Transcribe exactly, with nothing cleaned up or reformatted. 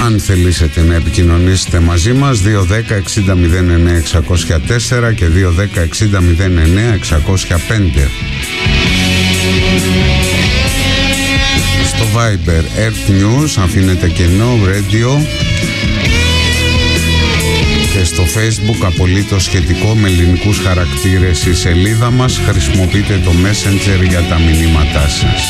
Αν θελήσετε να επικοινωνήσετε μαζί μας, δύο δέκα εξήντα μηδέν εννέα εξακόσια τέσσερα και δύο δέκα εξήντα μηδέν εννέα εξακόσια πέντε. Στο Viber Earth News αφήνετε κενό Radio και στο Facebook απολύτως σχετικό με ελληνικούς χαρακτήρες η σελίδα μας. Χρησιμοποιείτε το Messenger για τα μηνύματά σας.